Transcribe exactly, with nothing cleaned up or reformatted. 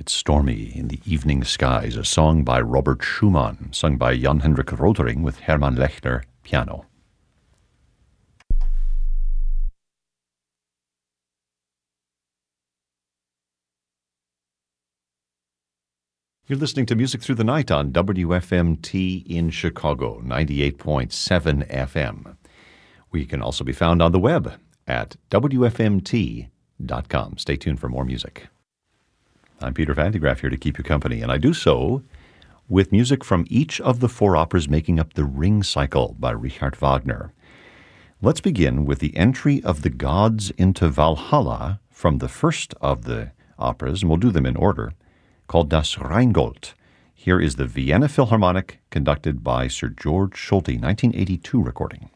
It's stormy in the evening skies, a song by Robert Schumann, sung by Jan-Hendrik Rotering with Hermann Lechner piano. You're listening to Music Through the Night on W F M T in Chicago, ninety-eight point seven F M. We can also be found on the web at W F M T dot com. Stay tuned for more music. I'm Peter Van de Graaff here to keep you company, and I do so with music from each of the four operas making up the Ring Cycle by Richard Wagner. Let's begin with the entry of the gods into Valhalla from the first of the operas, and we'll do them in order, called Das Rheingold. Here is the Vienna Philharmonic, conducted by Sir George Solti, nineteen eighty-two recording.